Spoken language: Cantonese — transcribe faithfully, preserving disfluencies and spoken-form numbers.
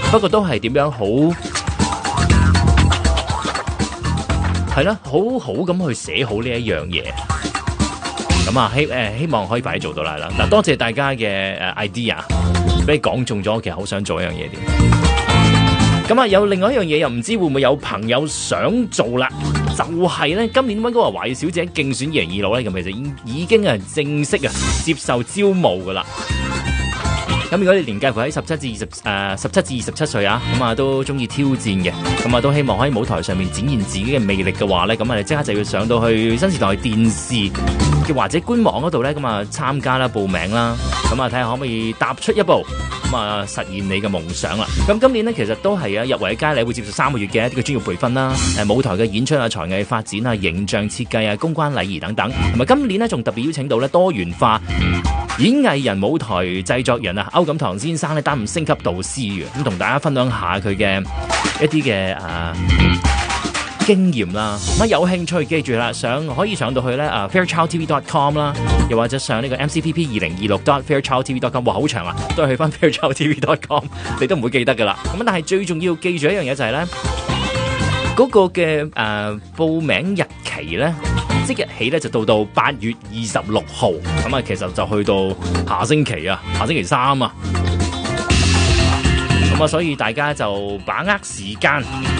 不過都係點樣好係啦，好好咁去寫好呢一樣嘢。咁啊希誒希望可以快啲做到啦啦。嗱，多謝大家嘅誒 idea，俾你講中咗，其實好想做一樣嘢添。咁啊，有另外一樣嘢又唔知會唔會有朋友想做啦，就係咧今年溫哥華華裔小姐競選二零二六咧，咁其實已已經係正式啊接受招募噶啦。咁如果你年介乎喺十七至二十誒十七至二十七歲啊，咁啊都中意挑戰嘅，咁啊都希望可以舞台上面展現自己嘅魅力嘅話咧，咁啊你即刻就要上到去新時代電視嘅或者官網嗰度咧，咁啊參加啦、報名啦，咁啊睇下可唔可以踏出一步，咁啊實現你嘅夢想啦。咁今年呢，其實都係啊入圍嘅佳麗會接受三個月嘅一啲嘅專業培訓啦，誒舞台嘅演出啊、才藝發展啊、形象設計啊、公關禮儀等等，同埋今年呢，仲特別邀請到咧多元化演藝人、舞台製作人啊，歐錦棠先生咧擔任星級導師嘅，咁同大家分享下佢嘅一啲嘅啊經驗啦。咁啊有興趣記住啦，上可以上到去咧啊 fairchild t v dot com 啦，又或者上呢個 m c p p 二零二六 dot fairchild t v dot com， 哇好長啊，都係去翻 fairchild t v dot com， 你都唔會記得噶啦。咁但係最重要記住一樣嘢就係咧，嗰個嘅誒、呃、報名日期咧，即日起咧就到到八月二十六號，咁啊其實就去到下星期啊，下星期三啊，咁啊所以大家就把握時間，